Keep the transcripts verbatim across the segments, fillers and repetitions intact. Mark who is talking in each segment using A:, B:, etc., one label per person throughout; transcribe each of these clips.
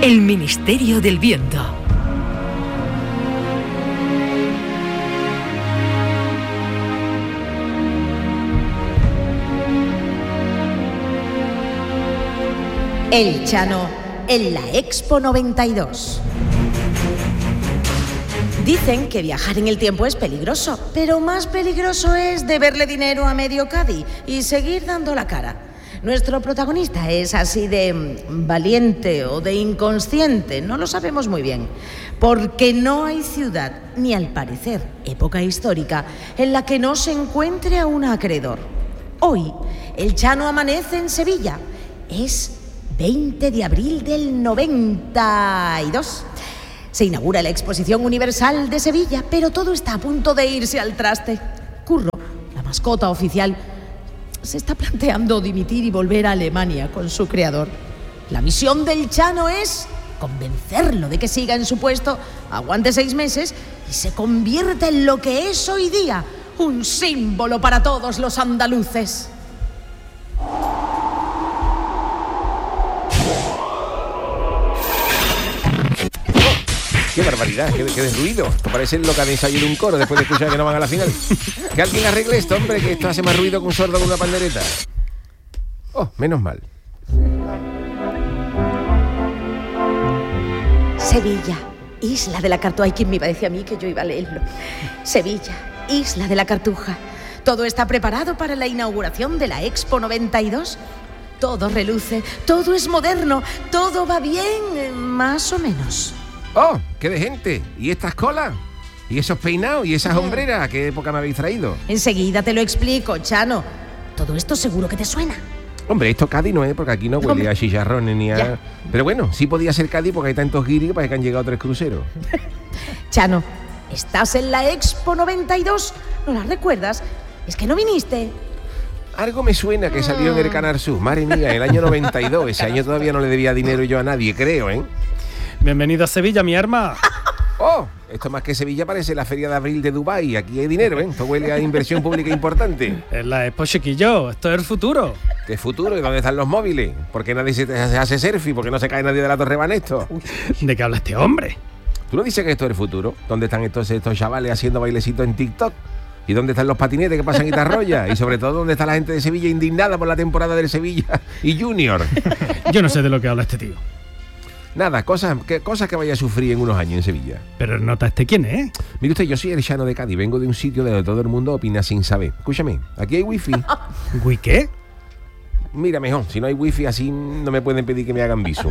A: El Ministerio del Viento.
B: El Chano en la Expo noventa y dos. Dicen que viajar en el tiempo es peligroso, pero más peligroso es deberle dinero a medio Cádiz y seguir dando la cara. Nuestro protagonista es así de valiente o de inconsciente, no lo sabemos muy bien, porque no hay ciudad, ni al parecer época histórica, en la que no se encuentre a un acreedor. Hoy, el Chano amanece en Sevilla. Es veinte de abril del noventa y dos. Se inaugura la Exposición Universal de Sevilla, pero todo está a punto de irse al traste. Curro, la mascota oficial, se está planteando dimitir y volver a Alemania con su creador. La misión del Chano es convencerlo de que siga en su puesto, aguante seis meses y se convierta en lo que es hoy día, un símbolo para todos los andaluces.
C: ¡Qué barbaridad! ¡Qué, qué desruido! Esto parece lo que han ensayado de un coro después de escuchar que no van a la final. Que alguien arregle esto, hombre, que esto hace más ruido que un sordo con una pandereta. Oh, menos mal.
B: Sevilla, isla de la Cartuja. Ay, ¿quién me iba a decir a mí que yo iba a leerlo? Sevilla, isla de la Cartuja. Todo está preparado para la inauguración de la Expo noventa y dos. Todo reluce, todo es moderno, todo va bien, más o menos.
C: ¡Oh, qué de gente! ¿Y estas colas? ¿Y esos peinados? ¿Y esas hombreras? ¿A qué época me habéis traído?
B: Enseguida te lo explico, Chano. Todo esto seguro que te suena.
C: Hombre, esto Cádiz no es, porque aquí no huele Hombre. a chicharrones ni a... Ya. Pero bueno, sí podía ser Cádiz porque hay tantos guiris para que han llegado tres cruceros.
B: Chano, ¿estás en la Expo noventa y dos? ¿No la recuerdas? Es que no viniste.
C: Algo me suena que salió en el Canal Sur. Madre mía, el año noventa y dos. Ese año todavía no le debía dinero yo a nadie, creo, ¿eh?
D: Bienvenido a Sevilla, mi arma.
C: Oh, esto más que Sevilla parece la feria de abril de Dubái. Aquí hay dinero, ¿eh? Esto huele a inversión pública importante.
D: Es la Expo, chiquillo. Esto es el futuro.
C: ¿Qué futuro? ¿Y dónde están los móviles? ¿Por qué nadie se hace selfie? ¿Por qué no se cae nadie de la Torre Banesto?
D: ¿De qué habla este hombre?
C: ¿Tú no dices que esto es el futuro? ¿Dónde están estos, estos chavales haciendo bailecitos en TikTok? ¿Y dónde están los patinetes que pasan guitarrolla? Y sobre todo, ¿dónde está la gente de Sevilla indignada por la temporada del Sevilla y Junior?
D: Yo no sé de lo que habla este tío.
C: Nada, cosas que, cosas que vaya a sufrir en unos años en Sevilla.
D: Pero nota este quién es.
C: Mire usted, yo soy el Chano de Cádiz, vengo de un sitio donde todo el mundo opina sin saber. Escúchame, aquí hay wifi.
D: ¿Wi qué?
C: Mira, mejor, si no hay wifi así no me pueden pedir que me hagan visum.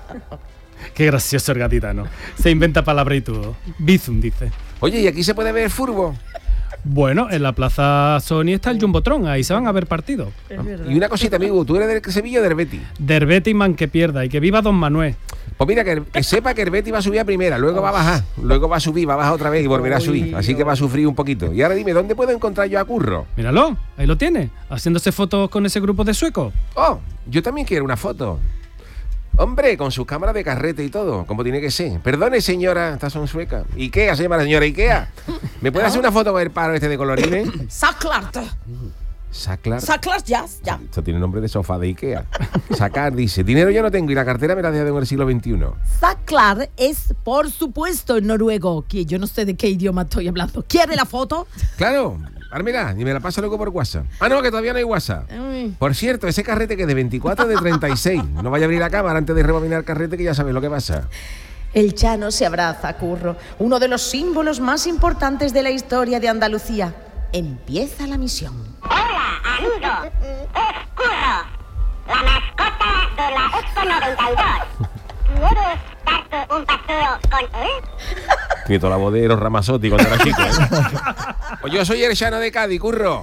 D: Qué gracioso el gatitano. Se inventa palabra y todo. Bizum, dice.
C: Oye, ¿y aquí se puede ver el furbo?
D: Bueno, en la Plaza Sony está el Jumbotron, ahí se van a ver partidos.
C: Y una cosita, amigo, ¿tú eres del Sevilla o del Betis?
D: Del Betis, man que pierda, y que viva Don Manuel.
C: Pues mira, que, que sepa que el Betis va a subir a primera, luego va a bajar, luego va a subir, va a bajar otra vez y volverá a subir. Así que va a sufrir un poquito. Y ahora dime, ¿dónde puedo encontrar yo a Curro?
D: Míralo, ahí lo tiene, haciéndose fotos con ese grupo de suecos.
C: Oh, yo también quiero una foto. Hombre, con sus cámaras de carrete y todo, como tiene que ser. Perdone, señora, estas son suecas. Ikea, se llama la señora Ikea. ¿Me puede hacer una foto con el paro este de colorines?
B: Saklart.
C: Saklart.
B: Saklart, ya, ya.
C: Esto tiene nombre de sofá de Ikea. Sacar, dice, dinero yo no tengo y la cartera me la dejé en el siglo veintiuno.
B: Saklart es, por supuesto, en noruego, que yo no sé de qué idioma estoy hablando. ¿Quiere la foto?
C: Claro. Ármela, y me la pasa luego por WhatsApp. Ah, no, que todavía no hay WhatsApp. Uy. Por cierto, ese carrete que es de veinticuatro de treinta y seis. No vaya a abrir la cámara antes de rebobinar el carrete, que ya sabes lo que pasa.
B: El Chano se abraza a Curro, uno de los símbolos más importantes de la historia de Andalucía. Empieza la misión.
E: Hola, amigos. Es Curro, la mascota de la Expo noventa y dos. ¿Quieres darte un paseo con él?
C: Tiene toda la voz de Eros Ramazzotti cuando era chico, ¿eh? Pues yo soy el Chano de Cádiz, Curro.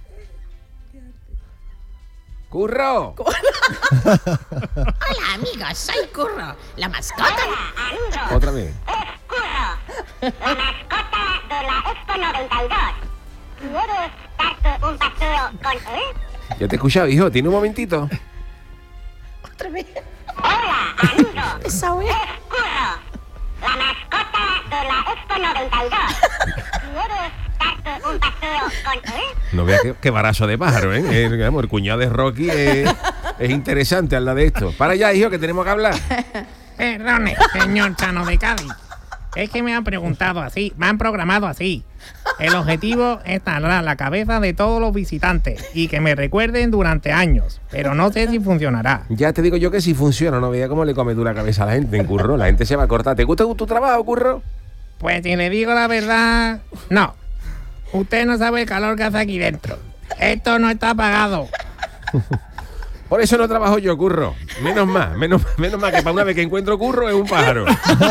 C: ¡Curro!
B: Hola, amigos, soy Curro, la mascota.
E: Hola, amigos.
C: Otra vez.
E: Es Curro, la mascota de la Expo noventa y dos. ¿Quieres darte un paseo con él?
C: Ya te he escuchado, hijo. ¿Tiene un momentito?
B: Otra vez.
E: Hola, amigos.
B: Esa vez.
E: Es Curro, la mascota de la Expo noventa y dos. ¿Quieres darte un paseo con él?
C: No veas qué, qué barazo de pájaro, ¿eh? El, el cuñado de Rocky es, es interesante hablar de esto. Para allá, hijo, que tenemos que hablar.
F: Perdone, señor Chano de Cádiz. Es que me han preguntado así, me han programado así. El objetivo es talar la cabeza de todos los visitantes y que me recuerden durante años, pero no sé si funcionará.
C: Ya te digo yo que si funciona, no veía cómo le come tú la cabeza a la gente en Curro. La gente se va a cortar. ¿Te gusta tu trabajo, Curro?
F: Pues si le digo la verdad, no. Usted no sabe el calor que hace aquí dentro. Esto no está apagado.
C: Por eso no trabajo yo, Curro. Menos más, menos, menos más que para una vez que encuentro Curro es un pájaro.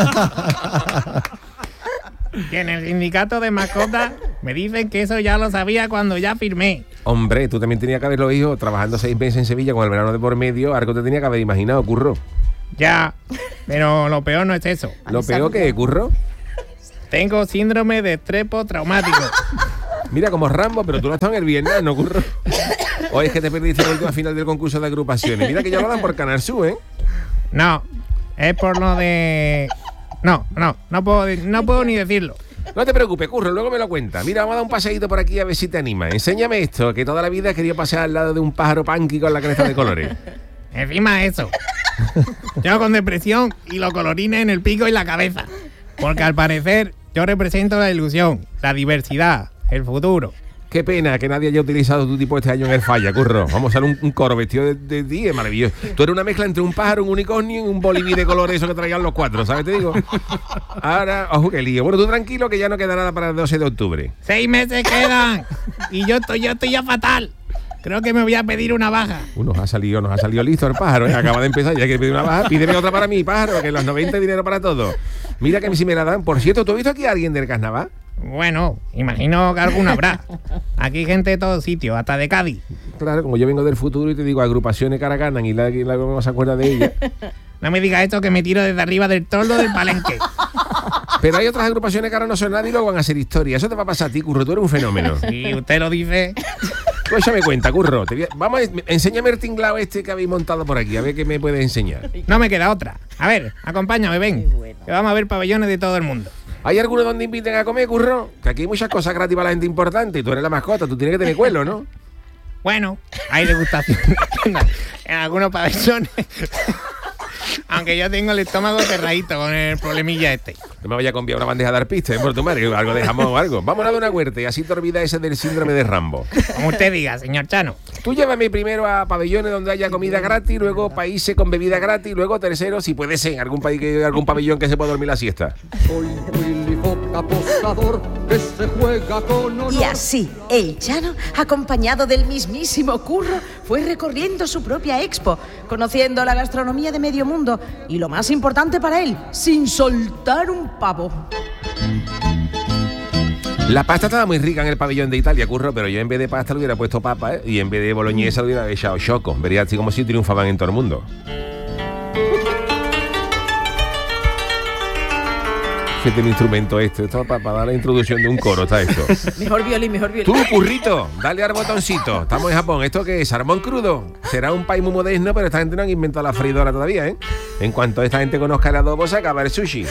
F: Y en el sindicato de mascotas me dicen que eso ya lo sabía cuando ya firmé.
C: Hombre, tú también tenías que haberlo hijo, trabajando seis meses en Sevilla con el verano de por medio, algo te tenía que haber imaginado, Curro.
F: Ya, pero lo peor no es eso.
C: ¿Lo peor que es, Curro?
F: Tengo síndrome de estrés postraumático.
C: Mira, como Rambo, pero tú no estás en el viernes, ¿no, Curro? O es que te perdiste la última final del concurso de agrupaciones. Mira que ya lo dan por Canal Sur, ¿eh?
F: No, es por lo de... No, no, no puedo, no puedo ni decirlo.
C: No te preocupes, Curro, luego me lo cuenta. Mira, vamos a dar un paseíto por aquí a ver si te anima. Enséñame esto, que toda la vida he querido pasear al lado de un pájaro punky con la cresta de colores.
F: Encima eso. Yo con depresión y los colorines en el pico y la cabeza. Porque al parecer yo represento la ilusión, la diversidad, el futuro.
C: Qué pena que nadie haya utilizado tu tipo este año en el Falla, Curro. Vamos a hacer un, un coro vestido de, de ti, es maravilloso. Tú eres una mezcla entre un pájaro, un unicornio y un boliví de colores, eso que traigan los cuatro, ¿sabes? Te digo. Ahora, ojo, qué lío. Bueno, tú tranquilo que ya no queda nada para el doce de octubre.
F: Seis meses quedan y yo estoy, yo estoy ya fatal. Creo que me voy a pedir una baja.
C: Uh, nos ha salido, nos ha salido listo el pájaro, ¿eh? Acaba de empezar, ya que pedir una baja. Pídeme otra para mí, pájaro, que en los noventa hay dinero para todo. Mira que si me la dan. Por cierto, ¿tú has visto aquí a alguien del carnaval?
F: Bueno, imagino que alguna habrá. Aquí hay gente de todos sitios, hasta de Cádiz.
C: Claro, como yo vengo del futuro y te digo agrupaciones que ahora ganan y la que no se acuerda de ella.
F: No me digas esto que me tiro desde arriba del toldo del palenque.
C: Pero hay otras agrupaciones que ahora no son nadie y luego van a hacer historia. Eso te va a pasar a ti, Curro, tú eres un fenómeno.
F: Si usted lo dice.
C: Pues ya me cuenta, Curro. Te voy a... Vamos, a... enséñame el tinglao este que habéis montado por aquí, a ver qué me puedes enseñar.
F: No me queda otra. A ver, acompáñame, ven. Que vamos a ver pabellones de todo el mundo.
C: ¿Hay alguno donde inviten a comer, Curro? Que aquí hay muchas cosas gratis para la gente importante y tú eres la mascota, tú tienes que tener cuelo, ¿no?
F: Bueno, hay degustación en algunos pabellones. Aunque yo tengo el estómago cerradito con el problemilla este.
C: No me vaya a conviar una bandeja de arpistas, ¿eh? Por tu madre, algo de jamón o algo. Vamos a dar una huerta y así te olvidas ese del síndrome de Rambo.
F: Como usted diga, señor Chano.
C: Tú llévame primero a pabellones donde haya comida gratis, luego países con bebida gratis, luego tercero, si puede ser, algún país que algún pabellón que se pueda dormir la siesta.
G: Soy Willy Fox, apostador que se juega con honor.
B: Y así, el Chano, acompañado del mismísimo Curro, fue recorriendo su propia expo, conociendo la gastronomía de medio mundo y lo más importante para él, sin soltar un pavo.
C: La pasta estaba muy rica en el pabellón de Italia, Curro, pero yo en vez de pasta le hubiera puesto papa, ¿eh? Y en vez de boloñesa le hubiera echado choco. Vería así como si triunfaban en todo el mundo. ¿Qué tiene instrumento esto? Esto para, para dar la introducción de un coro, está esto.
B: Mejor violín, mejor violín.
C: Tú, Currito, dale al botoncito. Estamos en Japón. ¿Esto qué es? ¿Salmón crudo? Será un país muy moderno, pero esta gente no han inventado la freidora todavía, ¿eh? En cuanto esta gente conozca el adobo, se acaba el sushi.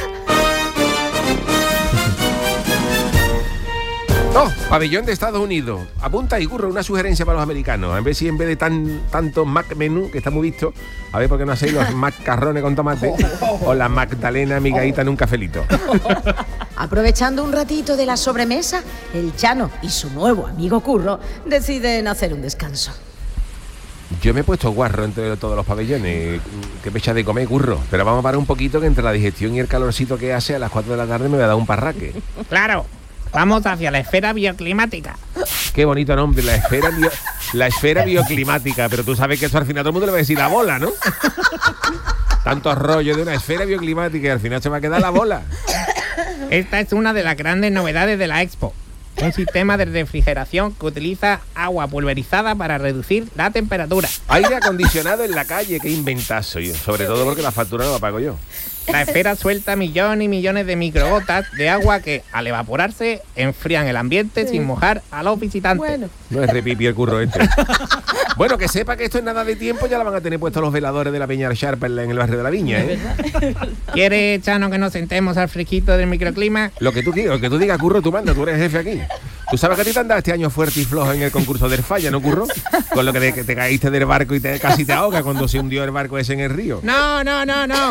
C: ¡Oh! Pabellón de Estados Unidos. Apunta ahí, Curro, una sugerencia para los americanos. A ver si en vez de tan tanto Mac menú, que está muy visto, a ver por qué no hacéis los macarrones con tomate o la Magdalena migadita en un cafelito.
B: Aprovechando un ratito de la sobremesa, el Chano y su nuevo amigo Curro deciden hacer un descanso.
C: Yo me he puesto guarro entre todos los pabellones. Qué pecha de comer, Curro. Pero vamos a parar un poquito, que entre la digestión y el calorcito que hace a las cuatro de la tarde me va a dar un parraque.
F: Claro. Vamos hacia la esfera bioclimática.
C: Qué bonito nombre, la esfera bio, la esfera bioclimática. Pero tú sabes que eso al final todo el mundo le va a decir la bola, ¿no? Tantos rollos de una esfera bioclimática y al final se va a quedar la bola.
F: Esta es una de las grandes novedades de la Expo. Un sistema de refrigeración que utiliza agua pulverizada para reducir la temperatura.
C: Aire acondicionado en la calle, qué inventazo. Sobre todo porque la factura no la pago yo.
F: La esfera suelta millones y millones de microgotas de agua que, al evaporarse, enfrían el ambiente sí. sin mojar a los visitantes.
B: Bueno.
C: No es repipi el Curro este. Bueno, que sepa que esto en nada de tiempo ya la van a tener puestos los veladores de la Peña Sharp en el barrio de la Viña, ¿eh?
F: ¿Quiere, Chano, que nos sentemos al fresquito del microclima?
C: Lo que tú digas, lo que tú digas, Curro, tú manda, tú eres jefe aquí. Tú sabes que a ti te han dado este año fuerte y flojo en el concurso del Falla, ¿no, Curro? Con lo que te, que te caíste del barco y te, casi te ahogas cuando se hundió el barco ese en el río.
F: No, no, no, no.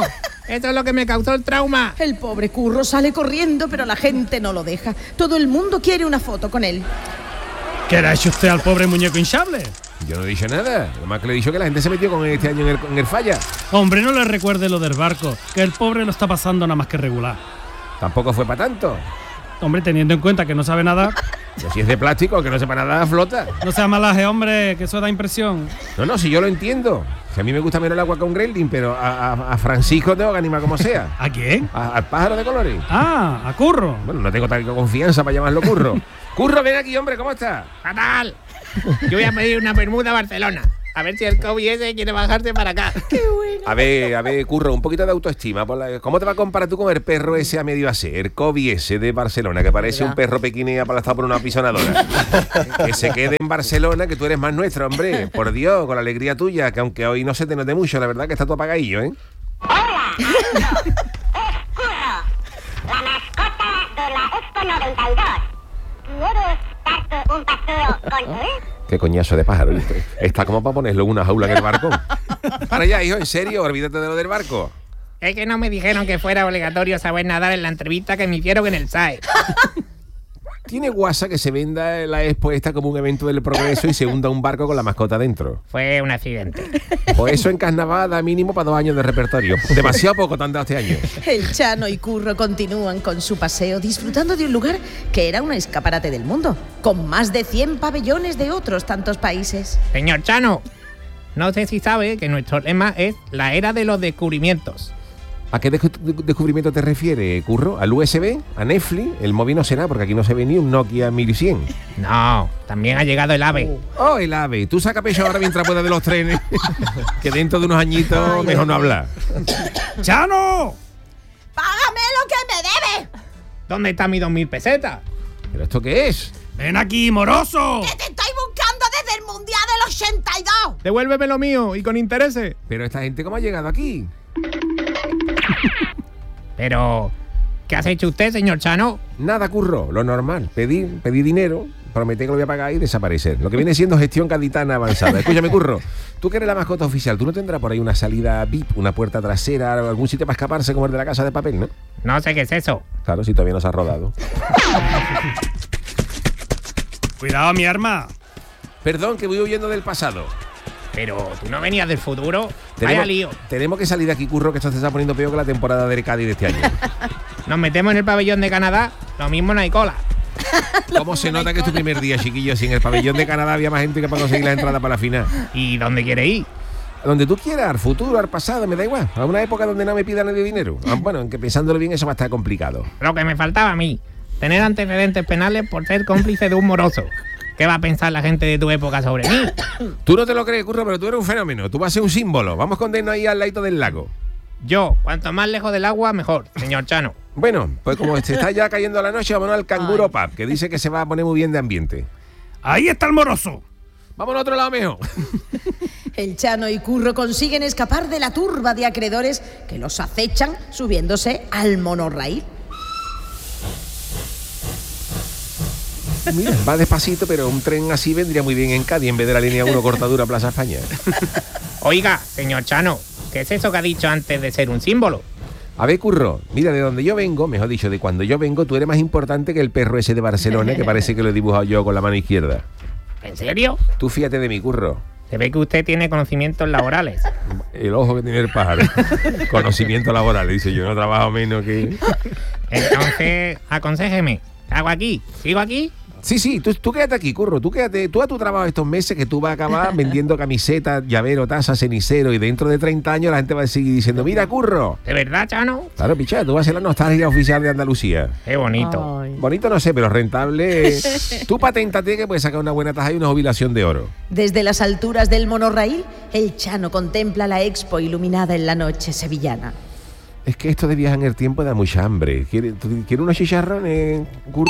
F: Eso es lo que me causó el trauma.
B: El pobre Curro sale corriendo, pero la gente no lo deja. Todo el mundo quiere una foto con él.
D: ¿Qué le ha hecho usted al pobre muñeco hinchable?
C: Yo no he dicho nada. Lo más que le he dicho que la gente se metió con él este año en el, en el falla.
D: Hombre, no le recuerde lo del barco, que el pobre lo está pasando nada más que regular.
C: Tampoco fue para tanto.
D: Hombre, teniendo en cuenta que no sabe nadar,
C: Que si es de plástico, que no sepa nada, flota.
D: no sea malaje, hombre, que eso da impresión.
C: No, no, si yo lo entiendo. Si a mí me gusta menos el agua que un gremlin, pero a, a, a Francisco tengo que animar como sea.
D: ¿A quién?
C: A- al pájaro de colores.
D: Ah, a Curro.
C: Bueno, no tengo tanta confianza para llamarlo Curro. Curro, ven aquí, hombre, ¿cómo estás?
F: ¡Fatal! Yo voy a pedir una bermuda a Barcelona. A ver si el COVID ese quiere bajarse para acá.
C: A ver, a ver, Curro, un poquito de autoestima. Por la- ¿Cómo te vas a comparar tú con el perro ese a medio hacer? El Kobe ese de Barcelona, que parece un perro pequinés aplastado por una apisonadora. Que se quede en Barcelona, que tú eres más nuestro, hombre. Por Dios, con la alegría tuya, que aunque hoy no se te note mucho, la verdad que está todo apagadillo, ¿eh?
E: Hola, amigo. Es Curro, la mascota de la Expo noventa y dos. ¿Quieres darte un paseo con él?
C: Qué coñazo de pájaro. ¿viste? Está como para ponerlo en una jaula en el barco. Para allá, hijo, en serio, olvídate de lo del barco.
F: Es que no me dijeron que fuera obligatorio saber nadar en la entrevista que me hicieron en el S A E.
C: Tiene guasa que se venda la expo esta como un evento del progreso y se hunda un barco con la mascota dentro.
F: Fue un accidente.
C: Pues eso en carnaval da mínimo para dos años de repertorio. Demasiado poco te han dado este año.
B: El Chano y Curro continúan con su paseo disfrutando de un lugar que era un escaparate del mundo, con más de cien pabellones de otros tantos países.
F: Señor Chano, no sé si sabe que nuestro lema es la era de los descubrimientos.
C: ¿A qué descu- descubrimiento te refieres, Curro? ¿Al U S B? ¿A Netflix? El móvil no será, porque aquí no se ve ni un Nokia mil cien.
F: No, también ha llegado el AVE.
C: Oh, el AVE. Tú saca pecho ahora mientras puedas de los trenes. Que dentro de unos añitos mejor no hablar.
D: ¡Chano!
B: ¡Págame lo que me debe!
F: ¿Dónde está mi dos mil pesetas?
C: ¿Pero esto qué es?
D: ¡Ven aquí, moroso!
B: ¡Te estoy buscando desde el Mundial del ochenta y dos!
F: Devuélveme lo mío y con intereses.
C: ¿Pero esta gente cómo ha llegado aquí?
F: Pero, ¿qué has hecho usted, señor Chano?
C: Nada, Curro. Lo normal. Pedir, pedir dinero, prometer que lo voy a pagar y desaparecer. Lo que viene siendo gestión gaditana avanzada. Escúchame, Curro. Tú que eres la mascota oficial, ¿tú no tendrás por ahí una salida V I P, una puerta trasera, algún sitio para escaparse como el de la Casa de Papel, no?
F: No sé qué es eso.
C: Claro, si todavía no se ha rodado.
D: Cuidado, mi arma.
C: Perdón, que voy huyendo del pasado.
F: Pero, ¿tú no venías del futuro? Vaya
C: Tenemos,
F: lío.
C: tenemos que salir de aquí, Curro, que esto se está poniendo peor que la temporada del Cádiz de este año.
F: Nos metemos en el pabellón de Canadá, lo mismo no hay cola.
C: ¿Cómo se nota que es tu primer día, chiquillo? Si en el pabellón de Canadá había más gente que para conseguir la entrada para la final.
F: ¿Y dónde quiere ir?
C: A donde tú quieras, al futuro, al pasado, me da igual. A una época donde no me pida nadie dinero. Ah, bueno, aunque pensándolo bien eso va a estar complicado.
F: Lo que me faltaba a mí, tener antecedentes penales por ser cómplice de un moroso. ¿Qué va a pensar la gente de tu época sobre mí?
C: Tú no te lo crees, Curro, pero tú eres un fenómeno. Tú vas a ser un símbolo. Vamos a escondernos ahí al ladito del lago.
F: Yo, cuanto más lejos del agua, mejor, señor Chano.
C: Bueno, pues como se está ya cayendo la noche, vámonos al Canguro Pub, que dice que se va a poner muy bien de ambiente.
D: ¡Ahí está el moroso!
C: Vámonos a otro lado mejor.
B: El Chano y Curro consiguen escapar de la turba de acreedores que los acechan subiéndose al monorraíl.
C: Mira, va despacito, pero un tren así vendría muy bien en Cádiz en vez de la línea uno cortadura Plaza España.
F: Oiga, señor Chano, ¿qué es eso que ha dicho antes de ser un símbolo?
C: A ver, Curro, mira, de donde yo vengo, mejor dicho, de cuando yo vengo, tú eres más importante que el perro ese de Barcelona, que parece que lo he dibujado yo con la mano izquierda.
F: ¿En serio?
C: Tú fíjate de mi, Curro.
F: Se ve que usted tiene conocimientos laborales.
C: El ojo que tiene el pájaro. Conocimiento laboral, dice yo, no trabajo menos que...
F: Entonces, aconséjeme, ¿qué hago aquí? ¿Sigo aquí?
C: Sí, sí, tú, tú quédate aquí, Curro, tú quédate, tú a tu trabajo estos meses que tú vas a acabar vendiendo camisetas, llavero, tazas, cenicero y dentro de treinta años la gente va a seguir diciendo, mira, Curro.
F: ¿De verdad, Chano?
C: Claro, picha, tú vas a ser la nostalgia oficial de Andalucía.
F: Qué bonito.
C: Bonito no sé, pero rentable. Tú paténtate que puedes sacar una buena taja y una jubilación de oro.
B: Desde las alturas del monorraíl, el Chano contempla la expo iluminada en la noche sevillana.
C: Es que esto de viajar en el tiempo da mucha hambre. ¿Quieres ¿quiere unos chicharrones, Curro?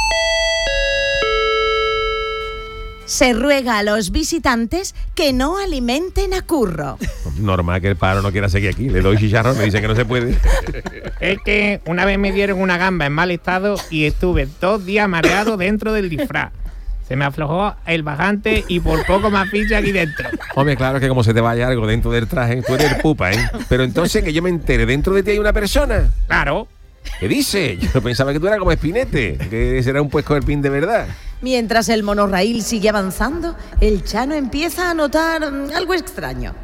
B: Se ruega a los visitantes que no alimenten a Curro.
C: Normal que el pájaro no quiera seguir aquí. Le doy chicharrón, me dice que no se puede.
F: Es que una vez me dieron una gamba en mal estado y estuve dos días mareado dentro del disfraz. Se me aflojó el bajante y por poco más ficha aquí dentro.
C: Hombre, claro que como se te vaya algo dentro del traje, tú eres el pupa, ¿eh? Pero entonces que yo me entere, ¿dentro de ti hay una persona?
F: Claro.
C: ¿Qué dice? Yo pensaba que tú eras como Espinete, que será un puesco del pin de verdad.
B: Mientras el monorraíl sigue avanzando, el Chano empieza a notar mm, algo extraño.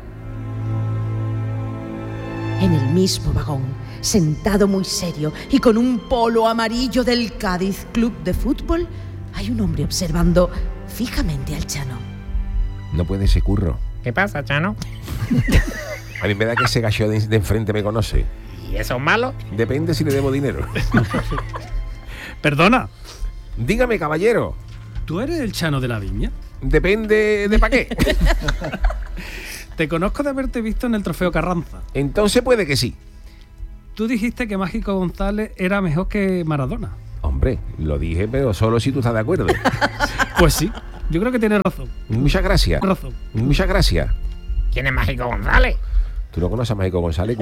B: En el mismo vagón, sentado muy serio y con un polo amarillo del Cádiz Club de Fútbol, hay un hombre observando fijamente al Chano.
C: No puede ser, Curro.
F: ¿Qué pasa, Chano?
C: A mí me da que ese gacho de, de enfrente me conoce.
F: ¿Y eso es malo?
C: Depende si le debo dinero.
D: Perdona,
C: Dígame, caballero.
D: ¿tú eres el Chano de la Viña?
C: Depende de pa' qué.
D: Te conozco de haberte visto en el Trofeo Carranza.
C: Entonces puede que sí.
D: Tú dijiste que Mágico González era mejor que Maradona.
C: Hombre, lo dije, pero solo si tú estás de acuerdo.
D: Pues sí, yo creo que tienes razón.
C: Muchas gracias.
D: Razón.
C: Muchas gracias.
F: ¿Quién es Mágico González?
C: ¿Tú no conoces a Mágico González?